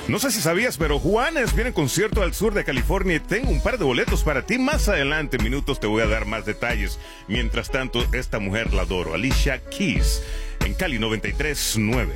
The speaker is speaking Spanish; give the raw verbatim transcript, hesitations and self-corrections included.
No sé si sabías, pero Juanes viene en concierto al sur de California y tengo un par de boletos para ti. Más adelante, en minutos, te voy a dar más detalles. Mientras tanto, esta mujer la adoro, Alicia Keys, en Cali noventa y tres punto nueve.